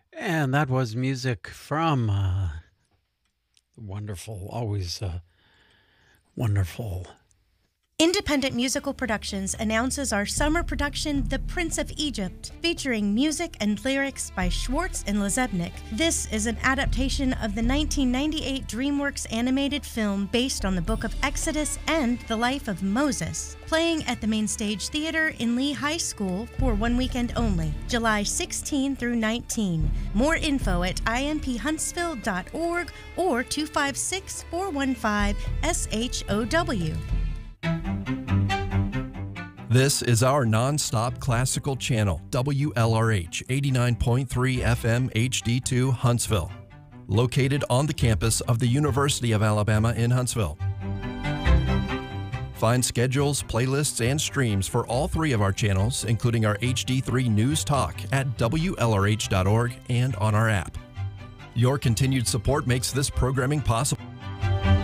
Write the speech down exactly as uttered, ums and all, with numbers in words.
And that was music from uh, wonderful, always uh, wonderful. Independent Musical Productions announces our summer production, The Prince of Egypt, featuring music and lyrics by Schwartz and Lezebnik. This is an adaptation of the nineteen ninety-eight DreamWorks animated film based on the Book of Exodus and the life of Moses, playing at the Main Stage Theater in Lee High School for one weekend only, July sixteenth through nineteenth. More info at I M P huntsville dot org or two five six, four one five, S H O W. This is our non-stop classical channel, W L R H eighty-nine point three F M H D two Huntsville, located on the campus of the University of Alabama in Huntsville. Find schedules, playlists, and streams for all three of our channels, including our H D three News Talk at W L R H dot org and on our app. Your continued support makes this programming possible.